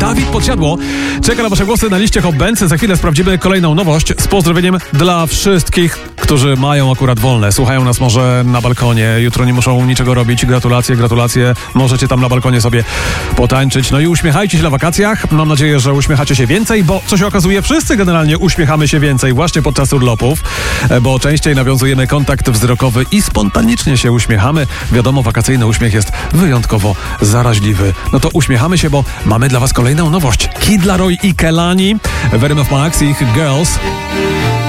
Dawid Podsiadło czeka na wasze głosy na liście Hot Bands. Za chwilę sprawdzimy kolejną nowość z pozdrowieniem dla wszystkich, którzy mają akurat wolne. Słuchają nas może na balkonie, jutro nie muszą niczego robić. Gratulacje. Możecie tam na balkonie sobie potańczyć. No i uśmiechajcie się na wakacjach. Mam nadzieję, że uśmiechacie się więcej, bo co się okazuje, wszyscy generalnie uśmiechamy się więcej właśnie podczas urlopów, bo częściej nawiązujemy kontakt wzrokowy i spontanicznie się uśmiechamy. Wiadomo, wakacyjny uśmiech jest wyjątkowo zaraźliwy. No to uśmiechamy się, bo mamy dla was kolejną nowość. Kid Laroi i Kelani, Venom of Max i ich Girls.